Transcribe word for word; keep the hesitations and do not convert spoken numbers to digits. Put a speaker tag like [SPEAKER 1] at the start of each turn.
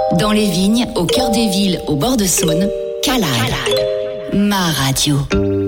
[SPEAKER 1] Dans les vignes, au cœur des villes, au bord de Saône, Calade. Ma radio.